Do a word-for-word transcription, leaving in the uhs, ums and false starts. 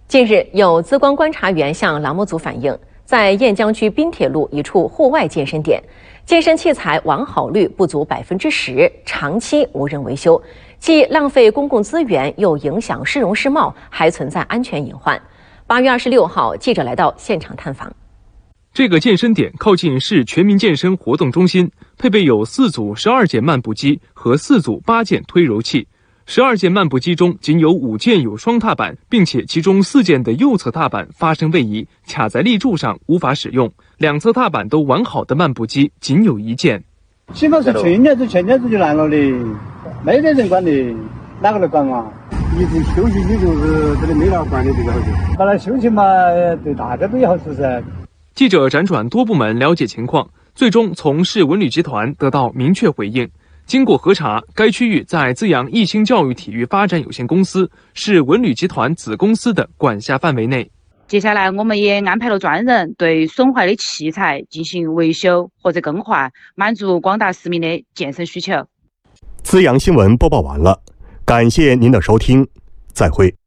近日，有资光观察员向栏目组反映，在雁江区滨铁路一处户外健身点，健身器材完好率不足百分之十，长期无人维修，既浪费公共资源，又影响市容市貌，还存在安全隐患。八月二十六号，记者来到现场探访。 这个健身点靠近市全民健身活动中心，配备有四组十二件慢步机和四组八件推柔器。十二件慢步机中仅有五件有双踏板，并且其中四件的右侧踏板发生位移，卡在立柱上无法使用。两侧踏板都完好的慢步机仅有一件。 起码是去年子前年子就烂了的，没得人管的，哪个来管啊？一直休息也就是这里没人管的这个好处。把它休息嘛，对大家都有好处噻。 记者辗转多部门了解情况，最终从市文旅集团得到明确回应。经过核查，该区域在资阳义兴教育体育发展有限公司是文旅集团子公司的管辖范围内。 接下来我们也安排了专人对损坏的器材进行维修或者更换，满足广大市民的健身需求。 资阳新闻播报完了，感谢您的收听，再会。